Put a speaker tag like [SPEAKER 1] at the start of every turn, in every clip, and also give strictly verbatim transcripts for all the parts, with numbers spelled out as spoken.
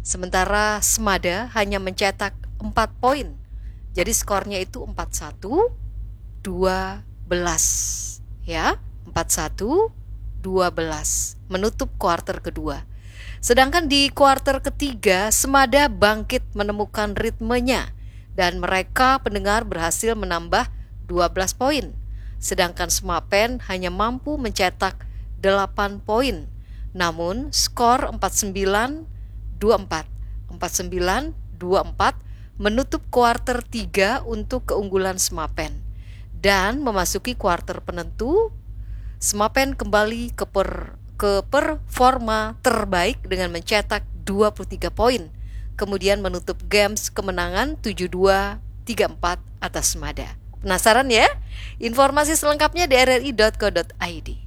[SPEAKER 1] Sementara Semada hanya mencetak empat poin. Jadi skornya itu empat satu dua belas ya, empat satu dua belas menutup kuarter kedua. Sedangkan di kuarter ketiga Semada bangkit menemukan ritmenya dan mereka pendengar berhasil menambah dua belas poin. Sedangkan Semapen hanya mampu mencetak delapan poin. Namun skor empat sembilan dua empat empat sembilan dua empat menutup kuarter tiga untuk keunggulan Semapen. Dan memasuki kuarter penentu, Semapen kembali ke, per, ke performa terbaik dengan mencetak dua puluh tiga poin. Kemudian menutup games kemenangan tujuh dua tiga empat atas Semada. Penasaran ya? Informasi selengkapnya di r r i dot co dot i d.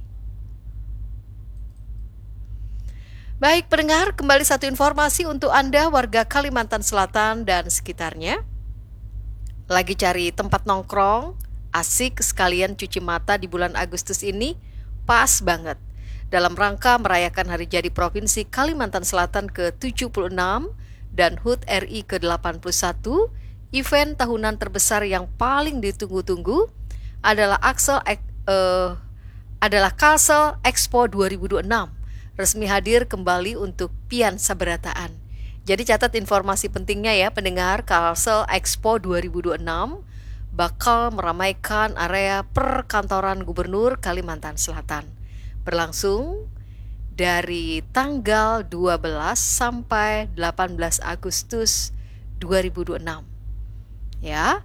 [SPEAKER 1] Baik pendengar, kembali satu informasi untuk Anda warga Kalimantan Selatan dan sekitarnya. Lagi cari tempat nongkrong, asik sekalian cuci mata di bulan Agustus ini, pas banget. Dalam rangka merayakan Hari Jadi Provinsi Kalimantan Selatan ke tujuh puluh enam dan H U T R I ke delapan puluh satu, event tahunan terbesar yang paling ditunggu-tunggu adalah Axel, uh, adalah Kalsel Expo dua ribu dua puluh enam. Resmi hadir kembali untuk Pian Sabarataan. Jadi catat informasi pentingnya ya pendengar, Kalsel Expo dua ribu dua puluh enam bakal meramaikan area perkantoran Gubernur Kalimantan Selatan. Berlangsung dari tanggal dua belas sampai delapan belas Agustus dua ribu dua puluh enam. Ya,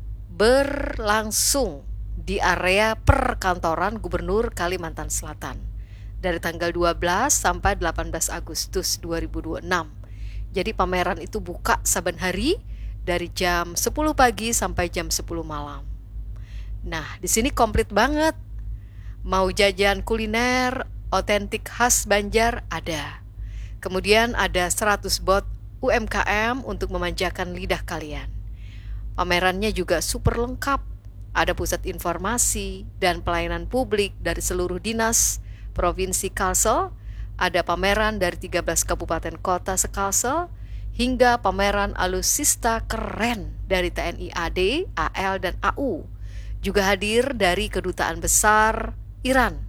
[SPEAKER 1] berlangsung di area perkantoran Gubernur Kalimantan Selatan. Dari tanggal dua belas sampai delapan belas Agustus dua ribu dua puluh enam. Jadi pameran itu buka saben hari dari jam sepuluh pagi sampai jam sepuluh malam. Nah, di sini komplit banget. Mau jajan kuliner otentik khas Banjar ada. Kemudian ada seratus bot U M K M untuk memanjakan lidah kalian. Pamerannya juga super lengkap. Ada pusat informasi dan pelayanan publik dari seluruh dinas Provinsi Kalsel, ada pameran dari tiga belas kabupaten kota se-Kalsel, hingga pameran alutsista keren dari T N I A D, A L, dan A U. Juga hadir dari Kedutaan Besar Iran.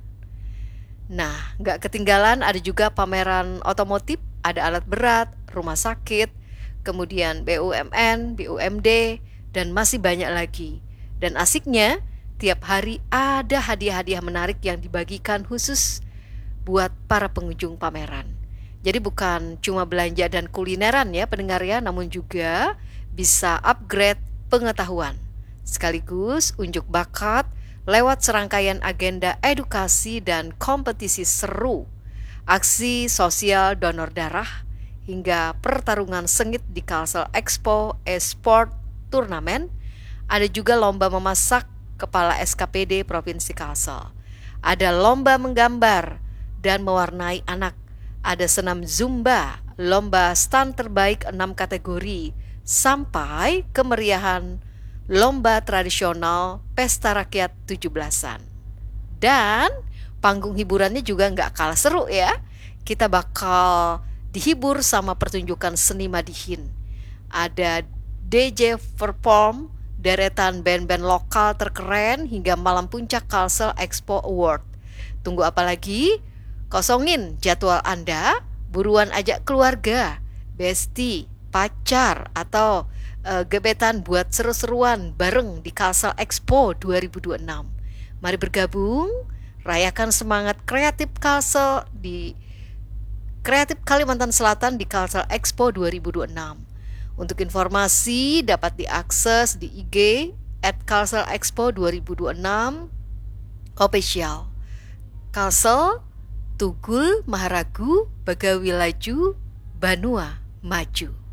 [SPEAKER 1] Nah, nggak ketinggalan ada juga pameran otomotif, ada alat berat, rumah sakit, kemudian B U M N, B U M D, dan masih banyak lagi. Dan asiknya, tiap hari ada hadiah-hadiah menarik yang dibagikan khusus buat para pengunjung pameran. Jadi bukan cuma belanja dan kulineran ya pendengar ya, namun juga bisa upgrade pengetahuan. Sekaligus unjuk bakat lewat serangkaian agenda edukasi dan kompetisi seru, aksi sosial donor darah, hingga pertarungan sengit di Kalsel Expo e-Sport Turnamen. Ada juga lomba memasak Kepala S K P D Provinsi Kalsel. Ada lomba menggambar dan mewarnai anak. Ada senam Zumba, lomba stand terbaik enam kategori, sampai kemeriahan lomba tradisional pesta rakyat tujuh belasan. Dan panggung hiburannya juga nggak kalah seru ya. Kita bakal dihibur sama pertunjukan seni Madihin. Ada D J perform, deretan band-band lokal terkeren, hingga malam puncak Kalsel Expo Award. Tunggu apa lagi? Kosongin jadwal Anda, buruan ajak keluarga, bestie, pacar, atau uh, gebetan buat seru-seruan bareng di Kalsel Expo dua ribu dua puluh enam. Mari bergabung, rayakan semangat kreatif Kalsel di Kreatif Kalimantan Selatan di Kalsel Expo dua ribu dua puluh enam. Untuk informasi dapat diakses di I G at Kalsel Expo dua ribu dua puluh enam official. Kalsel, Tugul, Maharagu, Bagawi Laju, Banua Maju.